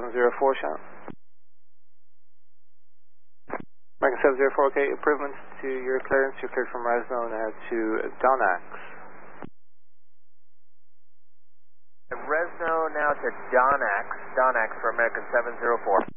704, Sean. American 704, okay, improvements to your clearance. You're cleared from Resno now to Donax. Resno now to Donax for American 704.